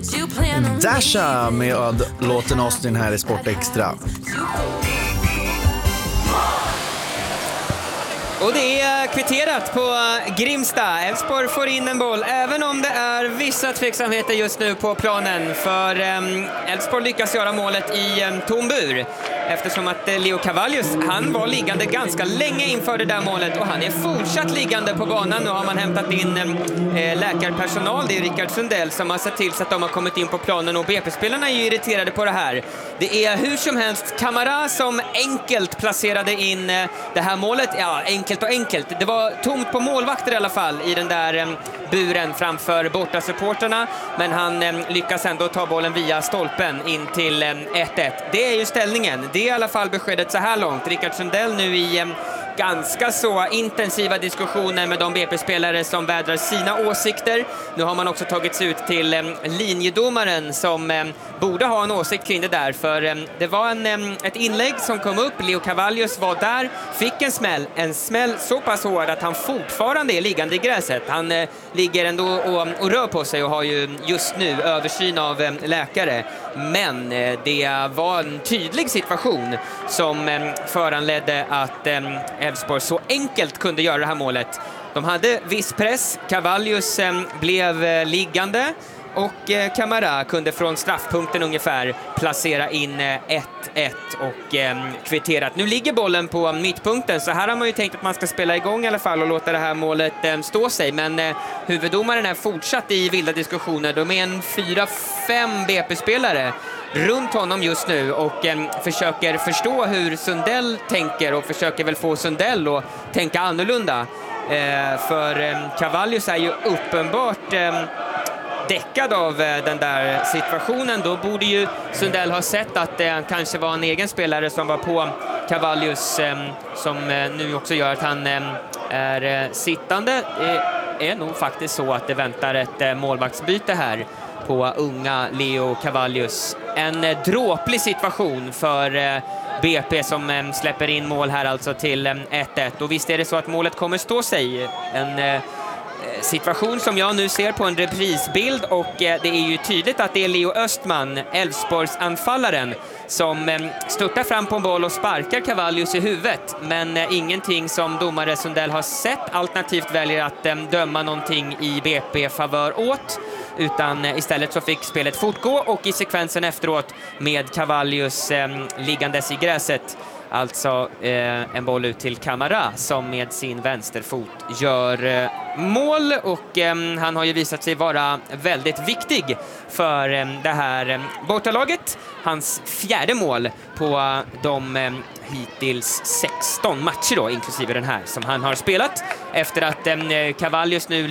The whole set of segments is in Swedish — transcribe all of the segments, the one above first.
Dasha med låten Austin här i Sport Extra. Och det är kvitterat på Grimsta. Elfsborg får in en boll, även om det är vissa tveksamheter just nu på planen. För Elfsborg lyckas göra målet i tom bur. Eftersom att Leo Cavallius, han var liggande ganska länge inför det där målet. Och han är fortsatt liggande på banan. Nu har man hämtat in läkarpersonal. Det är Rickard Sundell som har sett till så att de har kommit in på planen. Och BP-spelarna är ju irriterade på det här. Det är hur som helst Camara som enkelt placerade in det här målet. Ja, enkelt och enkelt. Det var tomt på målvakter i alla fall i den där buren framför borta supporterna. Men han lyckas ändå ta bollen via stolpen in till 1-1. Det är ju ställningen. Det är i alla fall beskedet så här långt. Rickard Sundell nu i ganska så intensiva diskussioner med de BP-spelare som vädrar sina åsikter. Nu har man också tagit sig ut till linjedomaren som borde ha en åsikt kring det där. För det var ett inlägg som kom upp. Leo Cavallius var där, fick en smäll. En smäll så pass hård att han fortfarande är liggande i gräset. Han ligger ändå och rör på sig och har ju just nu översyn av läkare. Men det var en tydlig situation som föranledde att Elfsborg så enkelt kunde göra det här målet. De hade viss press, Cavallius blev liggande och Camara kunde från straffpunkten ungefär placera in 1-1 och kvitterat. Nu ligger bollen på mittpunkten, så här har man ju tänkt att man ska spela igång i alla fall och låta det här målet stå sig. Men huvuddomaren är fortsatt i vilda diskussioner. De är en 4-5 BP-spelare runt honom just nu och försöker förstå hur Sundell tänker och försöker väl få Sundell att tänka annorlunda. För Cavallius är ju uppenbart däckad av den där situationen. Då borde ju Sundell ha sett att det kanske var en egen spelare som var på Cavallius som nu också gör att han är sittande. Det är nog faktiskt så att det väntar ett målvaktsbyte här på unga Leo Cavallius. En dråplig situation för BP som släpper in mål här alltså till 1-1. Och visst är det så att målet kommer stå sig. En situation som jag nu ser på en reprisbild, och det är ju tydligt att det är Leo Östman, Elfsborgs anfallaren, som störtar fram på en boll och sparkar Cavallius i huvudet. Men ingenting som domare Sundell har sett, alternativt väljer att döma någonting i BP-favör åt. Utan istället så fick spelet fortgå, och i sekvensen efteråt med Cavallius liggandes i gräset, alltså en boll ut till Camara som med sin vänsterfot gör mål, och han har ju visat sig vara väldigt viktig för det här bortalaget. Hans fjärde mål på de hittills 16 matcher då, inklusive den här som han har spelat. Efter att Cavallius nu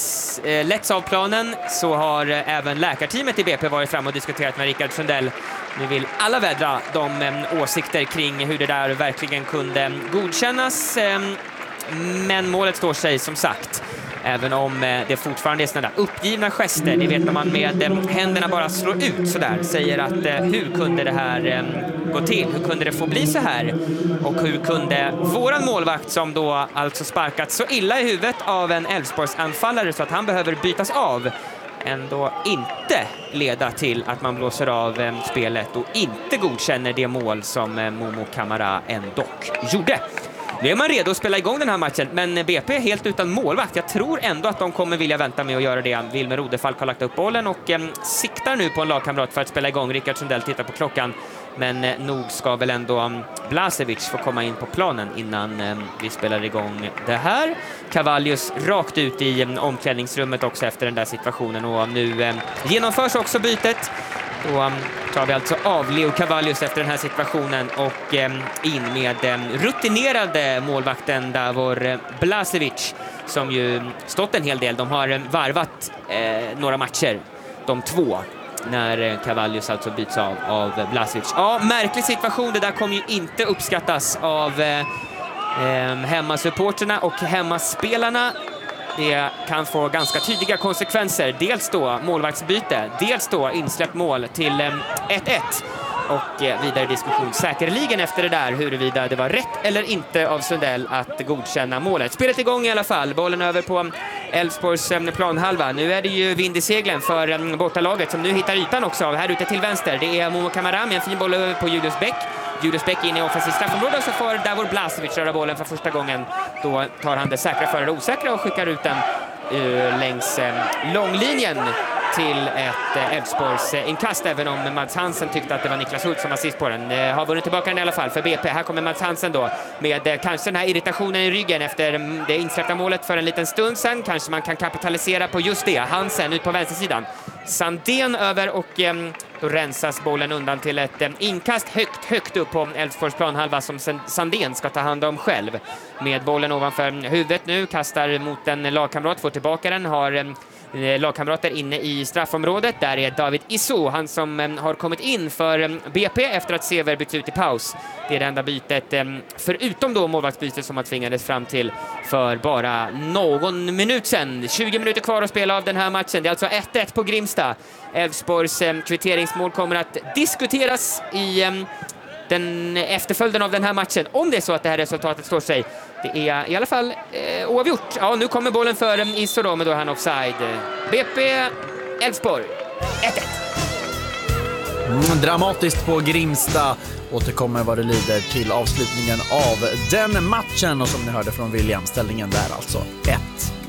letts av planen, så har även läkarteamet i BP varit fram och diskuterat med Rickard Sundell. Nu vill alla vädra de åsikter kring hur det där verkligen kunde godkännas. Men målet står sig som sagt. Även om det fortfarande är sådana där uppgivna gester. Det vet man med händerna bara slår ut sådär. Säger att hur kunde det här gå till? Hur kunde det få bli så här? Och hur kunde våran målvakt, som då alltså sparkat så illa i huvudet av en Elfsborgs anfallare så att han behöver bytas av, ändå inte leda till att man blåser av spelet och inte godkänner det mål som Momo Camara ändå gjorde. Nu är man redo att spela igång den här matchen, men BP är helt utan målvakt. Jag tror ändå att de kommer vilja vänta med att göra det. Wilmer Rodefalk har lagt upp bollen och siktar nu på en lagkamrat för att spela igång. Rickard Sundell tittar på klockan, men nog ska väl ändå Blasevic få komma in på planen innan vi spelar igång det här. Cavallius rakt ut i omklädningsrummet också efter den där situationen, och nu genomförs också bytet. Då tar vi alltså av Leo Cavallius efter den här situationen och in med rutinerade målvakten Davor Blasevic, som ju stått en hel del. De har varvat några matcher, de två, när Cavallius alltså byts av Blasevic. Ja, märklig situation. Det där kommer ju inte uppskattas av hemmasupporterna och hemmaspelarna. Det kan få ganska tydliga konsekvenser. Dels då målvaktsbyte, dels då insläppt mål till 1-1. Och vidare diskussion säkerligen efter det där huruvida det var rätt eller inte av Sundell att godkänna målet. Spelet igång i alla fall. Bollen över på Elfsborgs planhalva. Nu är det ju vind i seglen för bortalaget som nu hittar ytan också här ute till vänster. Det är Momo Kamara med en fin boll över på Julius Bäck. Julius Bäck in i offensivt straffområde och så får Davor Blasevic röra bollen för första gången. Då tar han det säkra före det osäkra och skickar ut den längs långlinjen till ett Elfsborgs inkast, även om Mads Hansen tyckte att det var Niklas Hult som var sist på den. Har vunnit tillbaka den i alla fall för BP. Här kommer Mads Hansen då med kanske den här irritationen i ryggen efter det insläppta målet för en liten stund sedan. Kanske man kan kapitalisera på just det. Hansen ut på vänstersidan. Sandén över och då rensas bollen undan till ett inkast högt upp på Elfsborgs planhalva som Sandén ska ta hand om själv. Med bollen ovanför huvudet nu, kastar mot en lagkamrat, får tillbaka den, har lagkamrater inne i straffområdet. Där är David Isso, han som har kommit in för BP efter att Sever bytt ut i paus. Det är det enda bytet, förutom då målvaktsbytet som har tvingades fram till för bara någon minut sedan. 20 minuter kvar att spela av den här matchen. Det är alltså 1-1 på Grimsta. Elfsborgs kvitteringsmål kommer att diskuteras i den efterföljden av den här matchen. Om det är så att det här resultatet står sig. Det är i alla fall oavgjort. Ja, nu kommer bollen för Isso då, men då är han offside. BP Elfsborg 1-1. Dramatiskt på Grimsta. Återkommer vad det lider till avslutningen av den matchen. Och som ni hörde från William, ställningen där alltså 1-1.